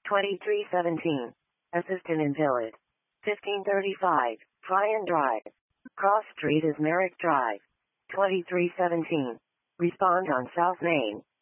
2317. Assistant in Village. 1535. Tryon Drive. Cross Street is Merrick Drive. 2317. Respond on South Main.